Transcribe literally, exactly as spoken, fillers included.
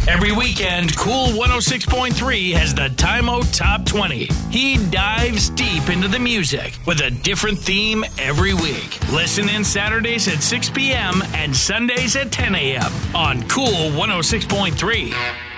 Every weekend, Cool one oh six point three has the Time-O Top twenty. He dives deep into the music with a different theme every week. Listen in Saturdays at six p.m. and Sundays at ten a.m. on Cool one oh six point three.